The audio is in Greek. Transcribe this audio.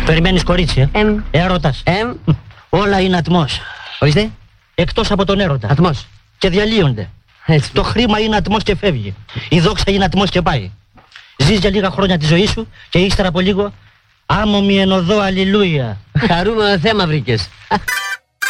Περιμένεις κορίτσι, Έρωτας. Όλα είναι ατμός. Ορίστε. Εκτός από τον έρωτα. Ατμός. Και διαλύονται. Έτσι. Το χρήμα είναι ατμός και φεύγει. Η δόξα είναι ατμός και πάει. Ζεις για λίγα χρόνια τη ζωή σου και ύστερα από λίγο άμμο μη ενωδώ αλληλούια. Χαρούμενο θέμα βρήκες.